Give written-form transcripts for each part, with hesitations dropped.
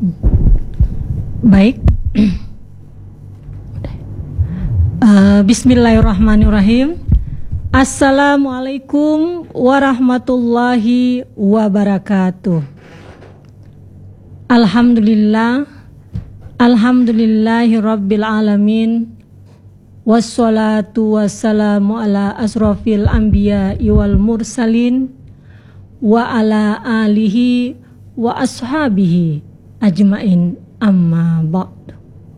Baik. Bismillahirrahmanirrahim. Assalamualaikum warahmatullahi wabarakatuh. Alhamdulillahi rabbil alamin. Wassalatu wassalamu ala asrofil anbiya wal mursalin wa ala alihi wa ashabihi ajmain, amma ba'd.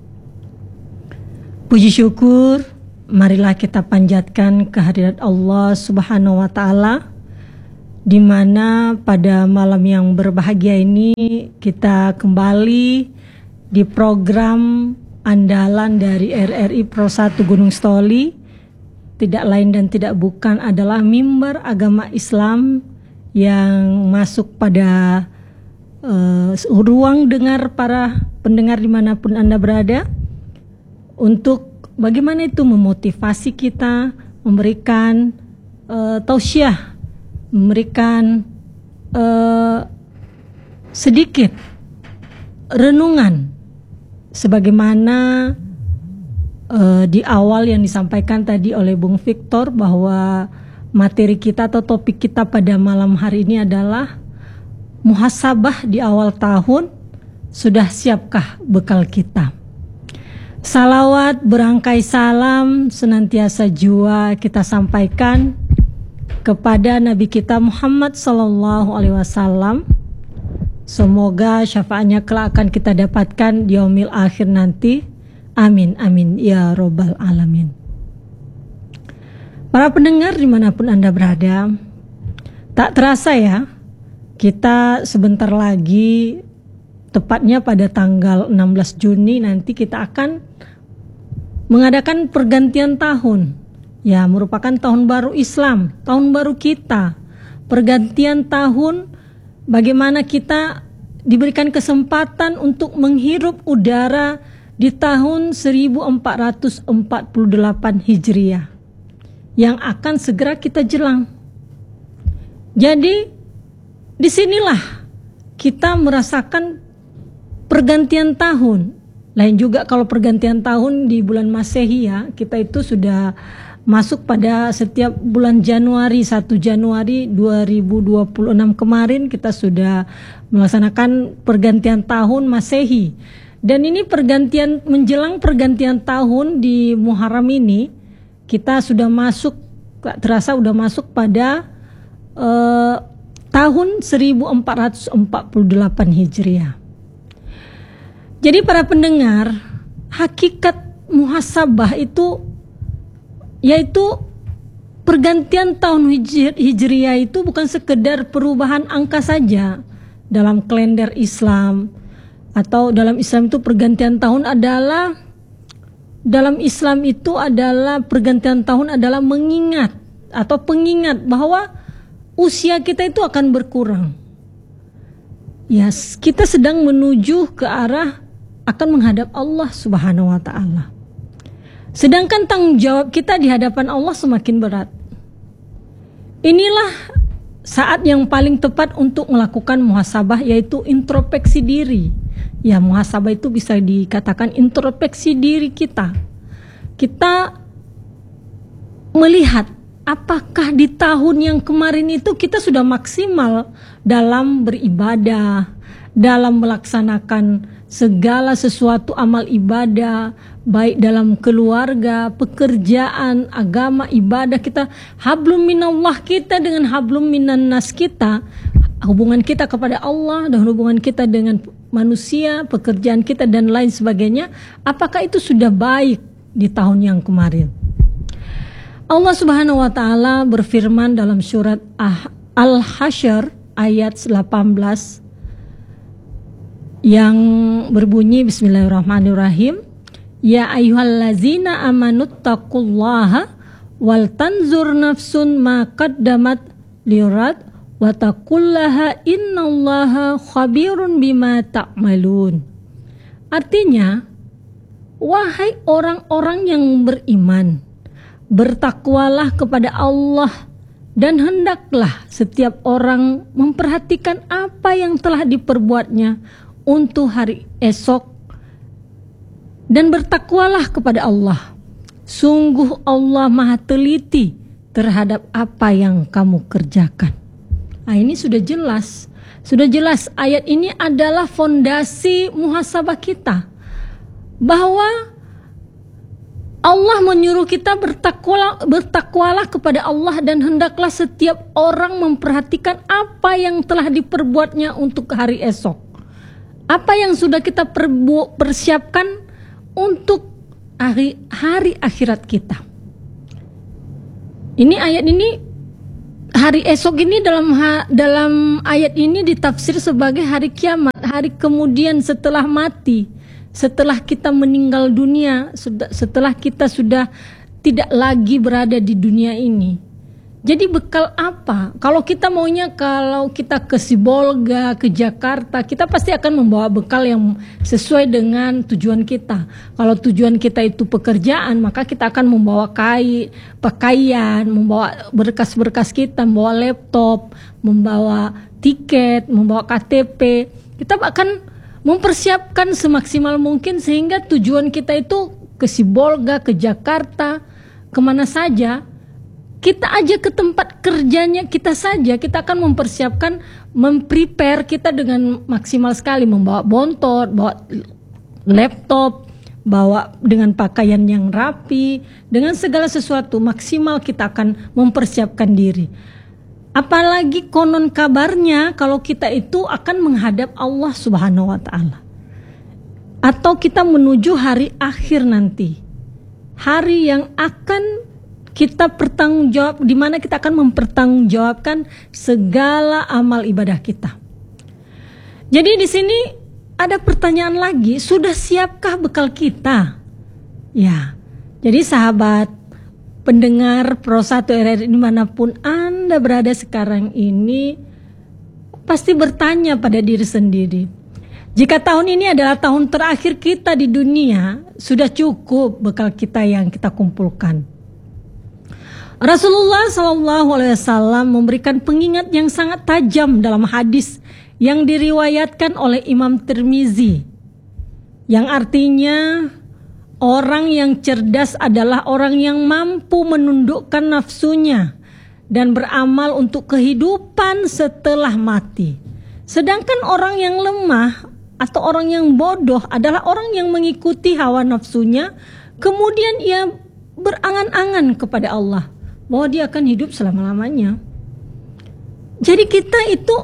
Puji syukur marilah kita panjatkan kehadirat Allah Subhanahu wa taala, di mana pada malam yang berbahagia ini kita kembali di program andalan dari RRI Pro 1 Gunung Stoli. Tidak lain dan tidak bukan adalah mimbar agama Islam yang masuk pada ruang dengar para pendengar dimanapun Anda berada, untuk bagaimana itu memotivasi kita, memberikan tausiah, memberikan sedikit renungan, sebagaimana di awal yang disampaikan tadi oleh Bung Victor, bahwa materi kita atau topik kita pada malam hari ini adalah muhasabah di awal tahun. Sudah siapkah bekal kita? Salawat berangkai salam senantiasa jua kita sampaikan kepada Nabi kita Muhammad sallallahu alaihi wasallam. Semoga syafaatnya kelak akan kita dapatkan di yaumil akhir nanti. Amin amin ya robbal alamin. Para pendengar dimanapun Anda berada, tak terasa ya, kita sebentar lagi, tepatnya pada tanggal 16 Juni nanti kita akan mengadakan pergantian tahun. Ya, merupakan tahun baru Islam, tahun baru kita. Pergantian tahun, bagaimana kita diberikan kesempatan untuk menghirup udara di tahun 1448 Hijriah yang akan segera kita jelang. Jadi disinilah kita merasakan pergantian tahun. Lain juga kalau pergantian tahun di bulan Masehi ya, kita itu sudah masuk pada setiap bulan Januari, 1 Januari 2026 kemarin kita sudah melaksanakan pergantian tahun Masehi. Dan ini pergantian, menjelang pergantian tahun di Muharram ini, kita sudah masuk, gak terasa udah masuk pada tahun 1448 Hijriah. Jadi para pendengar, hakikat muhasabah itu yaitu pergantian tahun Hijriah itu bukan sekedar perubahan angka saja dalam kalender Islam, atau dalam Islam itu pergantian tahun adalah, dalam Islam itu adalah pergantian tahun adalah mengingat atau pengingat bahwa usia kita itu akan berkurang. Ya, kita sedang menuju ke arah akan menghadap Allah Subhanahu wa taala. Sedangkan tanggung jawab kita di hadapan Allah semakin berat. Inilah saat yang paling tepat untuk melakukan muhasabah, yaitu introspeksi diri. Ya, muhasabah itu bisa dikatakan introspeksi diri kita. Kita melihat apakah di tahun yang kemarin itu kita sudah maksimal dalam beribadah, dalam melaksanakan segala sesuatu amal ibadah, baik dalam keluarga, pekerjaan, agama, ibadah kita, hablum minallah kita dengan hablum minan nas kita, hubungan kita kepada Allah dan hubungan kita dengan manusia, pekerjaan kita dan lain sebagainya, apakah itu sudah baik di tahun yang kemarin? Allah Subhanahu wa taala berfirman dalam surat Al-Hasyr ayat 18 yang berbunyi, bismillahirrahmanirrahim, ya ayyuhallazina amanuttaqullaha wal tanzur nafsun ma qaddamat lirat wa taqullaha innallaha khabirun bima ta'malun. Artinya, wahai orang-orang yang beriman, bertakwalah kepada Allah dan hendaklah setiap orang memperhatikan apa yang telah diperbuatnya untuk hari esok dan bertakwalah kepada Allah. Sungguh Allah Maha teliti terhadap apa yang kamu kerjakan. Nah, ini sudah jelas. Sudah jelas ayat ini adalah fondasi muhasabah kita. Bahwa Allah menyuruh kita bertakwalah kepada Allah dan hendaklah setiap orang memperhatikan apa yang telah diperbuatnya untuk hari esok. Apa yang sudah kita persiapkan untuk hari akhirat kita. Ini ayat ini, hari esok ini dalam ayat ini ditafsir sebagai hari kiamat, hari kemudian setelah mati. Setelah kita meninggal dunia, setelah kita sudah tidak lagi berada di dunia ini. Jadi bekal apa? Kalau kita ke Sibolga, ke Jakarta, kita pasti akan membawa bekal yang sesuai dengan tujuan kita. Kalau tujuan kita itu pekerjaan, maka kita akan membawa pakaian, membawa berkas-berkas kita, membawa laptop, membawa tiket, membawa KTP. Kita akan mempersiapkan semaksimal mungkin sehingga tujuan kita itu ke Sibolga, ke Jakarta, kemana saja, kita aja ke tempat kerjanya kita saja, kita akan mempersiapkan, memprepare kita dengan maksimal sekali, membawa bontot, bawa laptop, bawa dengan pakaian yang rapi, dengan segala sesuatu maksimal kita akan mempersiapkan diri. Apalagi konon kabarnya kalau kita itu akan menghadap Allah Subhanahu wa Ta'ala, atau kita menuju hari akhir nanti, hari yang akan kita bertanggungjawab, di mana kita akan mempertanggungjawabkan segala amal ibadah kita. Jadi di sini ada pertanyaan lagi, sudah siapkah bekal kita? Ya, jadi sahabat pendengar Pro 1 RRI dimanapun Anda berada sekarang ini, pasti bertanya pada diri sendiri, jika tahun ini adalah tahun terakhir kita di dunia, sudah cukup bekal kita yang kita kumpulkan? Rasulullah SAW memberikan pengingat yang sangat tajam dalam hadis yang diriwayatkan oleh Imam Tirmizi, yang artinya orang yang cerdas adalah orang yang mampu menundukkan nafsunya dan beramal untuk kehidupan setelah mati. Sedangkan orang yang lemah atau orang yang bodoh adalah orang yang mengikuti hawa nafsunya, kemudian ia berangan-angan kepada Allah bahwa dia akan hidup selama-lamanya. Jadi kita itu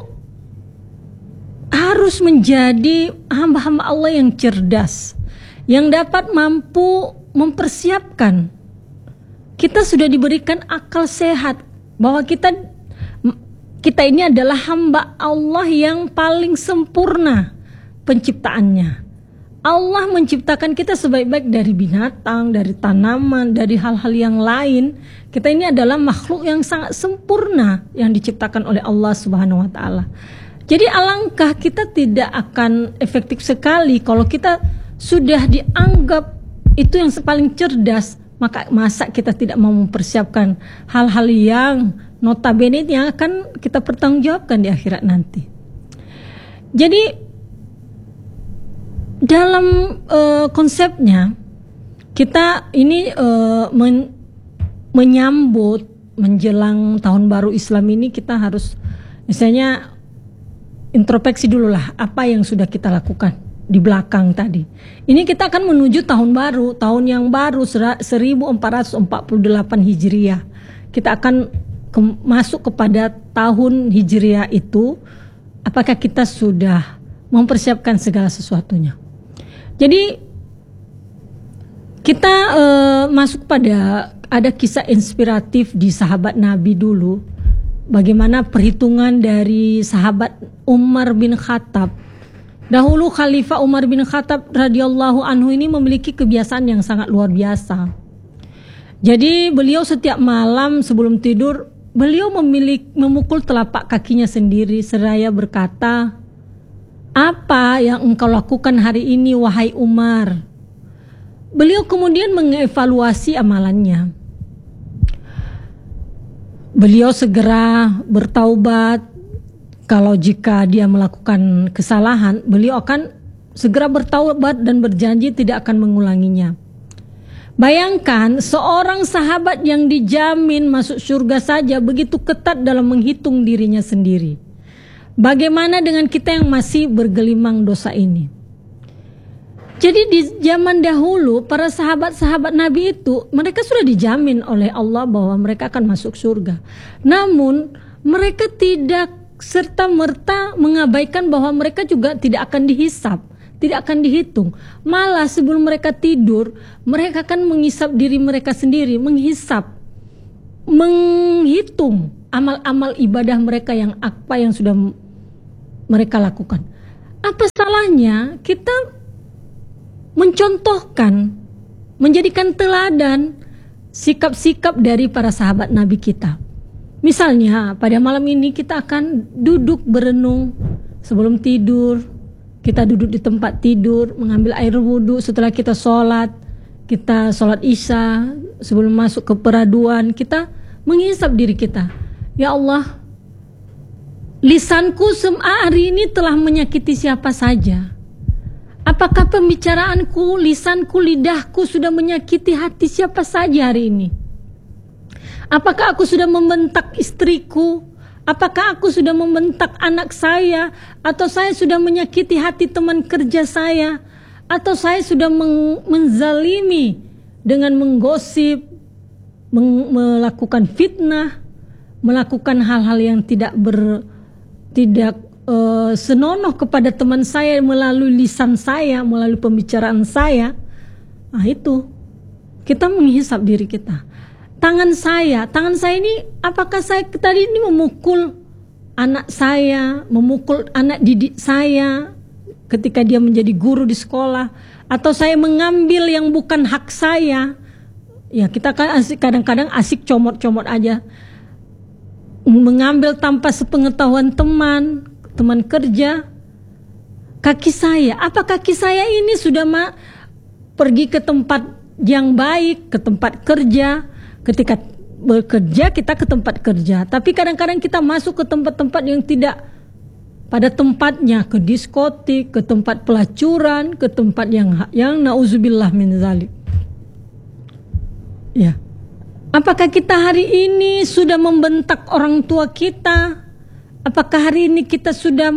harus menjadi hamba-hamba Allah yang cerdas, yang dapat mampu mempersiapkan. Kita sudah diberikan akal sehat bahwa kita ini adalah hamba Allah yang paling sempurna penciptaannya. Allah menciptakan kita sebaik-baik dari binatang, dari tanaman, dari hal-hal yang lain. Kita ini adalah makhluk yang sangat sempurna yang diciptakan oleh Allah Subhanahu wa Ta'ala. Jadi alangkah kita tidak akan efektif sekali kalau kita sudah dianggap itu yang paling cerdas, masa kita tidak mau mempersiapkan hal-hal yang notabene yang akan kita pertanggungjawabkan di akhirat nanti. Jadi dalam konsepnya kita ini menyambut menjelang tahun baru Islam ini, kita harus misalnya introspeksi dulu lah apa yang sudah kita lakukan di belakang tadi. Ini kita akan menuju tahun baru, tahun yang baru 1448 Hijriah. Kita akan masuk kepada tahun Hijriah itu. Apakah kita sudah mempersiapkan segala sesuatunya? Jadi kita masuk pada ada kisah inspiratif di sahabat Nabi dulu. Bagaimana perhitungan dari sahabat Umar bin Khattab. Dahulu Khalifah Umar bin Khattab radhiyallahu anhu ini memiliki kebiasaan yang sangat luar biasa. Jadi beliau setiap malam sebelum tidur, beliau memukul telapak kakinya sendiri seraya berkata, "Apa yang engkau lakukan hari ini wahai Umar?" Beliau kemudian mengevaluasi amalannya. Beliau segera bertaubat kalau jika dia melakukan kesalahan, beliau akan segera bertaubat dan berjanji tidak akan mengulanginya. Bayangkan seorang sahabat yang dijamin masuk surga saja begitu ketat dalam menghitung dirinya sendiri. Bagaimana dengan kita yang masih bergelimang dosa ini? Jadi di zaman dahulu para sahabat-sahabat Nabi itu mereka sudah dijamin oleh Allah bahwa mereka akan masuk surga. Namun mereka tidak serta-merta mengabaikan bahwa mereka juga tidak akan dihisap, tidak akan dihitung. Malah sebelum mereka tidur, mereka akan menghisap diri mereka sendiri, menghitung amal-amal ibadah mereka yang apa yang sudah mereka lakukan. Apa salahnya kita mencontohkan, menjadikan teladan sikap-sikap dari para sahabat Nabi kita. Misalnya pada malam ini kita akan duduk berenung sebelum tidur. Kita duduk di tempat tidur, mengambil air wudhu setelah kita sholat isya, sebelum masuk ke peraduan, kita menghisap diri kita. Ya Allah, lisanku hari ini telah menyakiti siapa saja. Apakah pembicaraanku, lisanku, lidahku sudah menyakiti hati siapa saja hari ini? Apakah aku sudah membentak istriku? Apakah aku sudah membentak anak saya? Atau saya sudah menyakiti hati teman kerja saya? Atau saya sudah menzalimi dengan menggosip, melakukan fitnah, melakukan hal-hal yang tidak senonoh kepada teman saya melalui lisan saya, melalui pembicaraan saya. Nah itu, kita menghisap diri kita. Tangan saya ini apakah saya tadi ini memukul anak saya, memukul anak didik saya ketika dia menjadi guru di sekolah, atau saya mengambil yang bukan hak saya? Ya kita kan kadang-kadang asik comot-comot aja, mengambil tanpa sepengetahuan teman kerja. Kaki saya, apa kaki saya ini sudah pergi ke tempat yang baik, ke tempat kerja? Ketika bekerja kita ke tempat kerja, tapi kadang-kadang kita masuk ke tempat-tempat yang tidak pada tempatnya, ke diskotik, ke tempat pelacuran, ke tempat yang nauzubillah min zalik. Ya. Apakah kita hari ini sudah membentak orang tua kita? Apakah hari ini kita sudah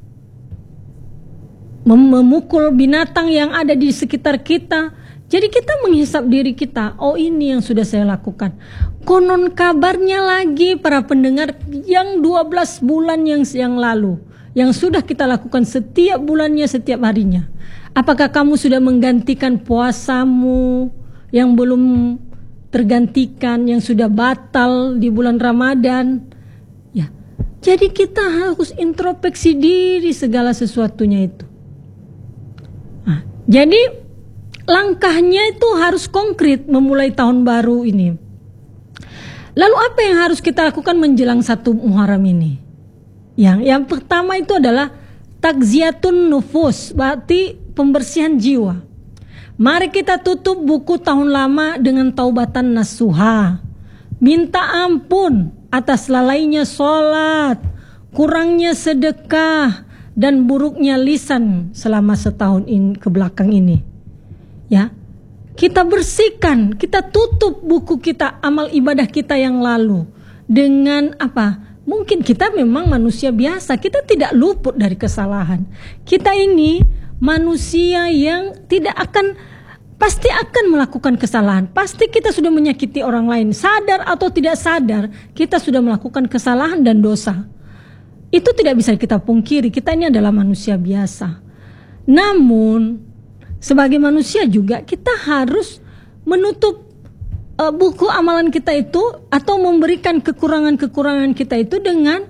memukul binatang yang ada di sekitar kita? Jadi kita menghisap diri kita. Oh, ini yang sudah saya lakukan. Konon kabarnya lagi para pendengar yang 12 bulan yang lalu, yang sudah kita lakukan setiap bulannya, setiap harinya. Apakah kamu sudah menggantikan puasamu yang belum tergantikan, yang sudah batal di bulan Ramadan? Ya. Jadi kita harus introspeksi diri segala sesuatunya itu. Nah, jadi langkahnya itu harus konkret memulai tahun baru ini. Lalu apa yang harus kita lakukan menjelang 1 Muharram ini? Yang pertama itu adalah takziyatun nufus, berarti pembersihan jiwa. Mari kita tutup buku tahun lama dengan taubatan nasuha. Minta ampun atas lalainya sholat, kurangnya sedekah, dan buruknya lisan selama setahun ke belakang ini. Ya, kita bersihkan, kita tutup buku kita, amal ibadah kita yang lalu dengan apa? Mungkin kita memang manusia biasa, kita tidak luput dari kesalahan. Kita ini manusia yang pasti akan melakukan kesalahan. Pasti kita sudah menyakiti orang lain, sadar atau tidak sadar, kita sudah melakukan kesalahan dan dosa. Itu tidak bisa kita pungkiri, kita ini adalah manusia biasa. Namun sebagai manusia juga kita harus menutup buku amalan kita itu atau memberikan kekurangan-kekurangan kita itu dengan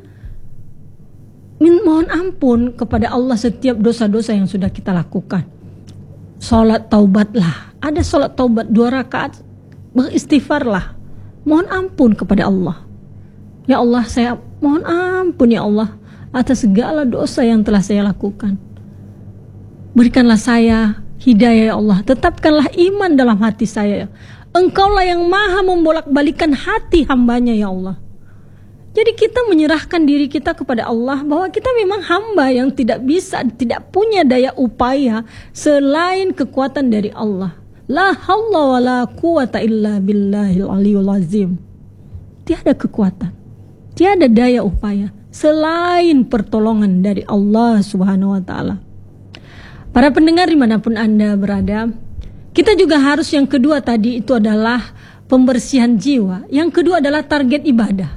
mohon ampun kepada Allah setiap dosa-dosa yang sudah kita lakukan. Salat taubatlah, ada salat taubat 2 rakaat, beristighfarlah, mohon ampun kepada Allah. Ya Allah, saya mohon ampun ya Allah atas segala dosa yang telah saya lakukan. Berikanlah saya hidayah ya Allah, tetapkanlah iman dalam hati saya. Engkaulah yang maha membolak-balikan hati hambanya ya Allah. Jadi kita menyerahkan diri kita kepada Allah bahwa kita memang hamba yang tidak bisa, tidak punya daya upaya selain kekuatan dari Allah. La haula wa la quwata illa billahil aliyul azim. Tiada kekuatan, tiada daya upaya selain pertolongan dari Allah Subhanahu wa taala. Para pendengar dimanapun Anda berada, kita juga harus yang kedua tadi itu adalah pembersihan jiwa. Yang kedua adalah target ibadah.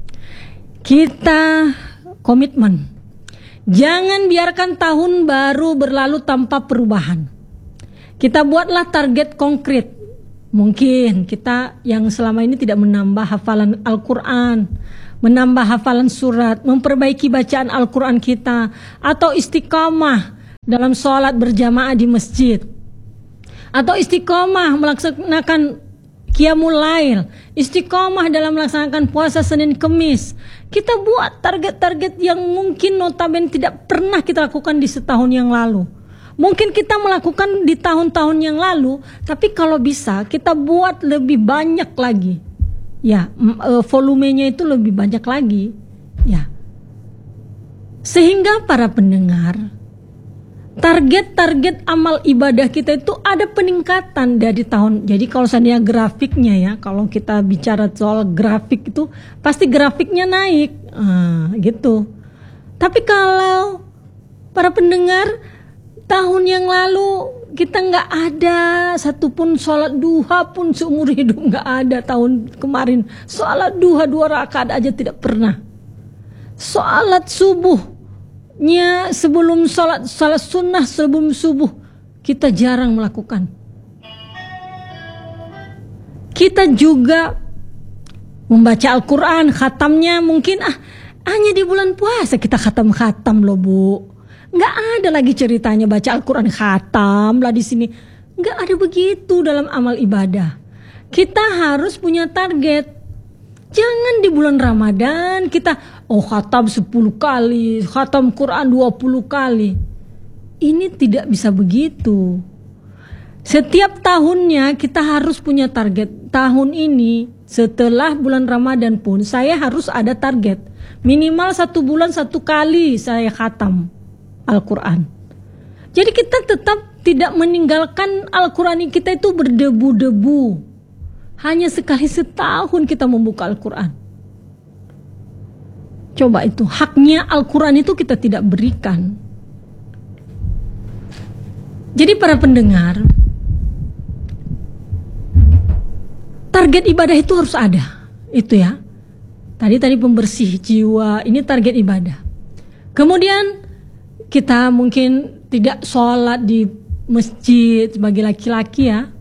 Kita komitmen. Jangan biarkan tahun baru berlalu tanpa perubahan. Kita buatlah target konkret. Mungkin kita yang selama ini tidak menambah hafalan Al-Quran, menambah hafalan surat, memperbaiki bacaan Al-Quran kita, atau istiqamah dalam sholat berjamaah di masjid, atau istiqamah melaksanakan Qiyamul Lail, istiqamah dalam melaksanakan puasa Senin Kemis. Kita buat target-target yang mungkin notabene tidak pernah kita lakukan di setahun yang lalu. Mungkin kita melakukan di tahun-tahun yang lalu, tapi kalau bisa kita buat lebih banyak lagi. Ya, volumenya itu lebih banyak lagi. Ya. Sehingga para pendengar, target-target amal ibadah kita itu ada peningkatan dari tahun. Jadi kalau seandainya grafiknya ya, kalau kita bicara soal grafik itu pasti grafiknya naik, gitu. Tapi kalau para pendengar, tahun yang lalu kita nggak ada satupun sholat duha pun seumur hidup, nggak ada. Tahun kemarin sholat duha 2 rakaat aja tidak pernah. Sholat subuhnya sebelum sholat sunnah sebelum subuh kita jarang melakukan. Kita juga membaca Al-Quran, khatamnya mungkin hanya di bulan puasa kita khatam loh Bu. Nggak ada lagi ceritanya baca Al-Quran khatam lah di sini. Nggak ada begitu dalam amal ibadah. Kita harus punya target. Jangan di bulan Ramadan kita khatam 10 kali, khatam Quran 20 kali. Ini tidak bisa begitu. Setiap tahunnya kita harus punya target. Tahun ini setelah bulan Ramadan pun saya harus ada target. Minimal 1 bulan 1 kali saya khatam Al-Quran. Jadi kita tetap tidak meninggalkan Al-Quran kita itu berdebu-debu. Hanya sekali setahun kita membuka Al-Quran. Coba itu, haknya Al-Quran itu kita tidak berikan. Jadi para pendengar, target ibadah itu harus ada. Itu ya. Tadi pembersih jiwa, ini target ibadah. Kemudian kita mungkin tidak sholat di masjid sebagai laki-laki ya.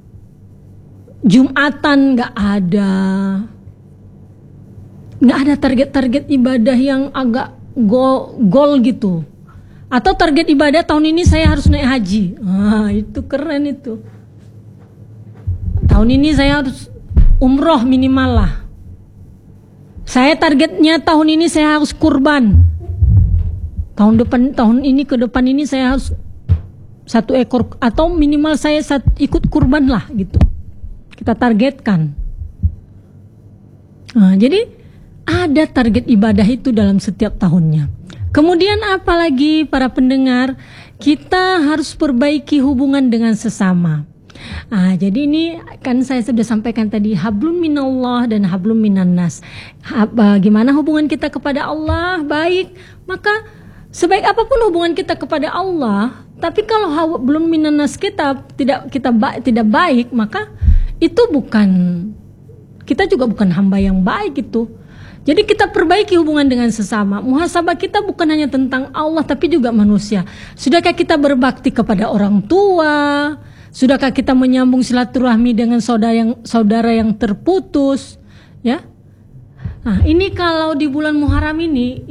Jumatan nggak ada target-target ibadah yang agak goal gitu. Atau target ibadah tahun ini saya harus naik haji. Itu keren itu. Tahun ini saya harus umroh minimal lah. Saya targetnya tahun ini saya harus kurban. Tahun ini ke depan ini saya harus 1 ekor atau minimal saya ikut kurban lah gitu. Kita targetkan. Jadi ada target ibadah itu dalam setiap tahunnya. Kemudian apalagi para pendengar, kita harus perbaiki hubungan dengan sesama. Jadi ini kan saya sudah sampaikan tadi, hablum minallah dan hablum minannas. Bagaimana hubungan kita kepada Allah baik, maka sebaik apapun hubungan kita kepada Allah, tapi kalau belum minannas kita tidak baik, maka itu kita juga bukan hamba yang baik itu. Jadi kita perbaiki hubungan dengan sesama. Muhasabah kita bukan hanya tentang Allah tapi juga manusia. Sudahkah kita berbakti kepada orang tua? Sudahkah kita menyambung silaturahmi dengan saudara yang terputus? Ya. Ini kalau di bulan Muharram ini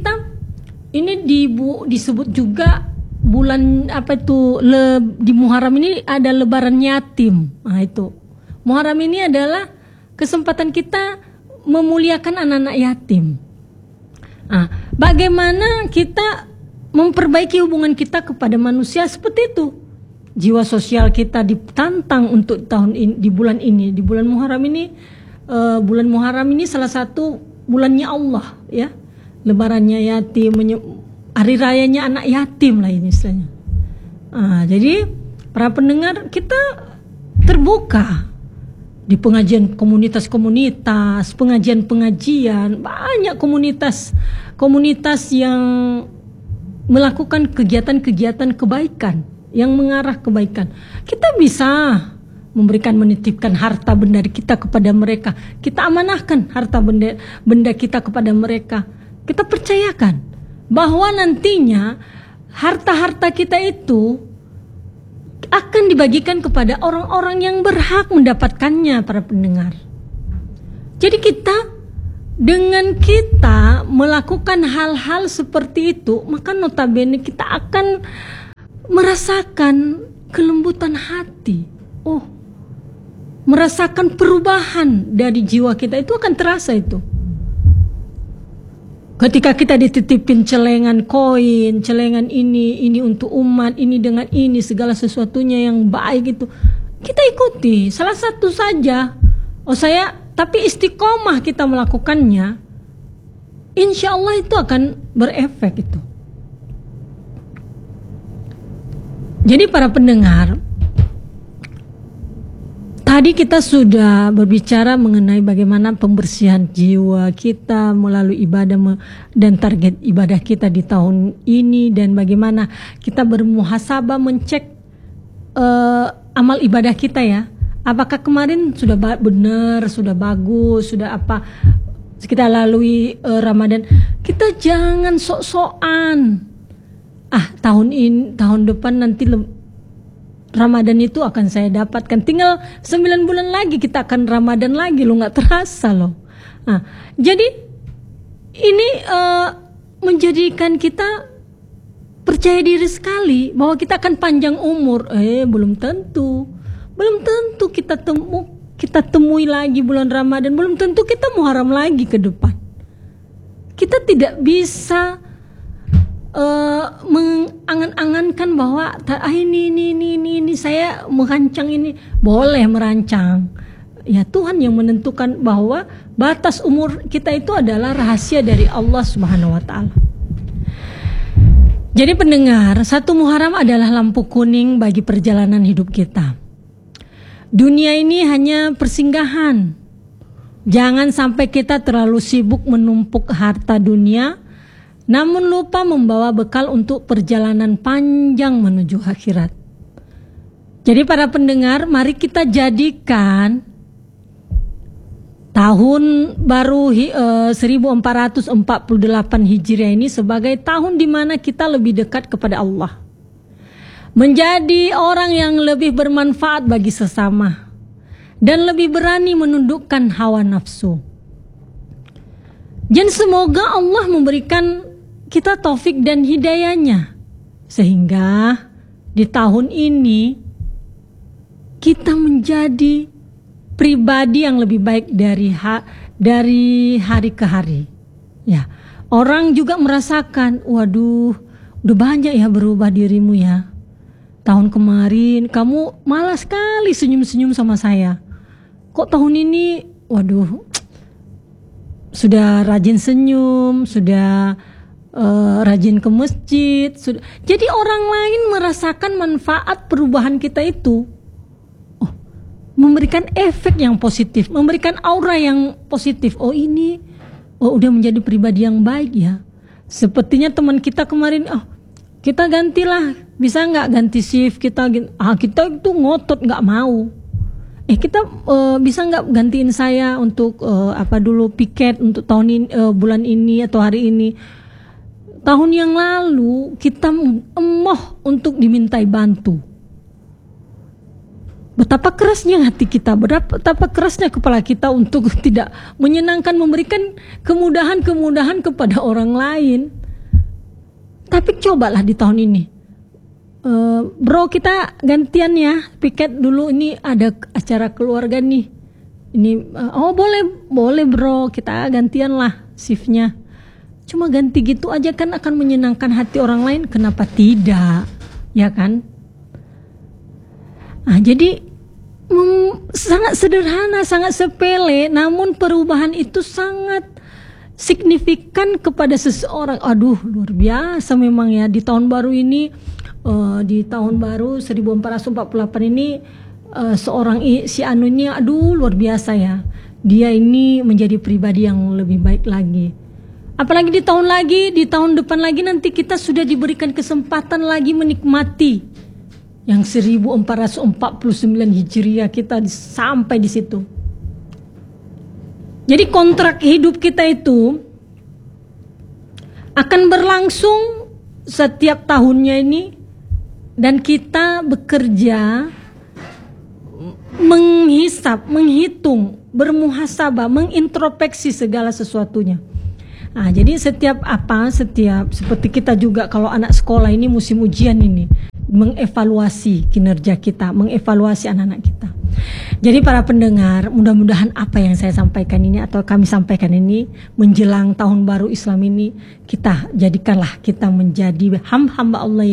disebut juga bulan di Muharram ini ada lebaran yatim. Itu. Muharram ini adalah kesempatan kita memuliakan anak-anak yatim. Bagaimana kita memperbaiki hubungan kita kepada manusia seperti itu? Jiwa sosial kita ditantang untuk tahun ini, di bulan Muharram ini. Bulan Muharram ini salah satu bulannya Allah ya. Lebarannya yatim, hari rayanya anak yatim lah ini istilahnya. Jadi para pendengar, kita terbuka di pengajian komunitas-komunitas, pengajian-pengajian, banyak komunitas yang melakukan kegiatan-kegiatan kebaikan yang mengarah kebaikan. Kita bisa menitipkan harta benda kita kepada mereka. Kita amanahkan harta benda kita kepada mereka. Kita percayakan bahwa nantinya harta-harta kita itu akan dibagikan kepada orang-orang yang berhak mendapatkannya, para pendengar. Jadi dengan kita melakukan hal-hal seperti itu, maka notabene kita akan merasakan kelembutan hati. Merasakan perubahan dari jiwa kita, itu akan terasa itu. Ketika kita dititipin celengan koin, celengan ini untuk umat, ini dengan ini, segala sesuatunya yang baik itu, kita ikuti. Salah satu saja, tapi istiqomah kita melakukannya, insya Allah itu akan berefek itu. Jadi para pendengar, tadi kita sudah berbicara mengenai bagaimana pembersihan jiwa kita melalui ibadah dan target ibadah kita di tahun ini, dan bagaimana kita bermuhasabah mencek amal ibadah kita ya. Apakah kemarin sudah benar, sudah bagus, sudah apa kita lalui Ramadan. Kita jangan sok-sokan. Tahun depan nanti Ramadan itu akan saya dapatkan. Tinggal 9 bulan lagi kita akan Ramadan lagi, nggak terasa loh. Jadi ini menjadikan kita percaya diri sekali bahwa kita akan panjang umur. Belum tentu kita temui lagi bulan Ramadan. Belum tentu kita Muharram lagi ke depan. Kita tidak bisa mengangan-angankan bahwa ini saya merancang ini. Boleh merancang, ya Tuhan yang menentukan bahwa batas umur kita itu adalah rahasia dari Allah Subhanahu wa Ta'ala. Jadi pendengar, 1 Muharram adalah lampu kuning bagi perjalanan hidup kita. Dunia ini hanya persinggahan. Jangan sampai kita terlalu sibuk menumpuk harta dunia, namun lupa membawa bekal untuk perjalanan panjang menuju akhirat. Jadi para pendengar, mari kita jadikan tahun baru 1448 Hijriah ini sebagai tahun di mana kita lebih dekat kepada Allah. Menjadi orang yang lebih bermanfaat bagi sesama dan lebih berani menundukkan hawa nafsu. Dan semoga Allah memberikan kita taufik dan hidayahnya, sehingga di tahun ini kita menjadi pribadi yang lebih baik dari hari ke hari. Ya, orang juga merasakan, waduh, udah banyak ya berubah dirimu ya. Tahun kemarin kamu malas sekali senyum-senyum sama saya. Kok tahun ini, waduh, sudah rajin senyum, sudah rajin ke masjid. Jadi orang lain merasakan manfaat perubahan kita itu. Memberikan efek yang positif, memberikan aura yang positif. Ini udah menjadi pribadi yang baik ya. Sepertinya teman kita kemarin, kita gantilah, bisa nggak ganti shift kita itu ngotot nggak mau. Kita bisa nggak gantiin saya untuk piket untuk tahun ini, bulan ini atau hari ini. Tahun yang lalu kita emoh untuk dimintai bantu. Betapa kerasnya hati kita, betapa kerasnya kepala kita untuk tidak menyenangkan, memberikan kemudahan-kemudahan kepada orang lain. Tapi cobalah di tahun ini, bro, kita gantian ya, piket dulu, ini ada acara keluarga nih. Ini boleh bro, kita gantian lah shiftnya. Cuma ganti gitu aja kan akan menyenangkan hati orang lain, kenapa tidak, ya kan? Jadi sangat sederhana, sangat sepele, namun perubahan itu sangat signifikan kepada seseorang. Aduh, luar biasa memang ya, di tahun baru ini, di tahun baru 1448 ini, seorang si Anu ini, aduh luar biasa ya, dia ini menjadi pribadi yang lebih baik lagi. Apalagi di tahun depan lagi nanti kita sudah diberikan kesempatan lagi menikmati yang 1449 Hijriah, kita sampai di situ. Jadi kontrak hidup kita itu akan berlangsung setiap tahunnya ini, dan kita bekerja menghisap, menghitung, bermuhasabah, mengintrospeksi segala sesuatunya. Nah, jadi setiap seperti kita juga kalau anak sekolah ini musim ujian ini, mengevaluasi kinerja kita, mengevaluasi anak-anak kita. Jadi para pendengar, mudah-mudahan apa yang saya sampaikan ini atau kami sampaikan ini menjelang tahun baru Islam ini, jadikanlah kita menjadi hamba Allah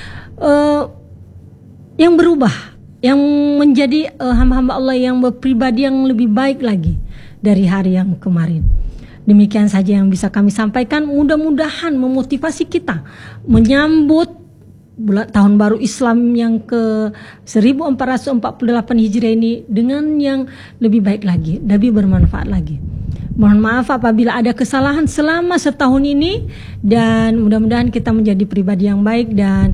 yang berubah, yang menjadi hamba-hamba Allah yang berpribadi yang lebih baik lagi dari hari yang kemarin. Demikian saja yang bisa kami sampaikan. Mudah-mudahan memotivasi kita menyambut tahun baru Islam yang ke 1448 Hijriah ini dengan yang lebih baik lagi, lebih bermanfaat lagi. Mohon maaf apabila ada kesalahan selama setahun ini, dan mudah-mudahan kita menjadi pribadi yang baik, dan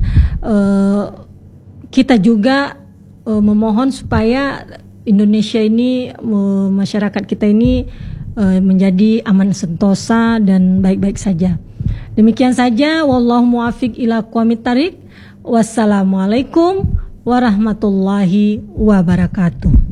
kita juga memohon supaya Indonesia ini, masyarakat kita ini menjadi aman sentosa dan baik-baik saja. Demikian saja, wallahu muwaffiq ila aqwamit thariq. Wassalamualaikum warahmatullahi wabarakatuh.